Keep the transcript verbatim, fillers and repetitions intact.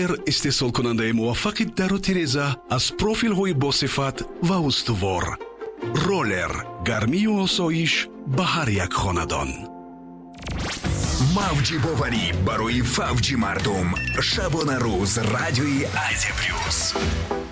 ролер истеҳсолкунандаи муваффақи дару тиреза аз профилҳои босифат ва устувор. ролер гармию осоиш ба ҳар як хонадон. мавҷи боварӣ барои фавҷи мардум. шабона рӯз радиои Азия Плюс.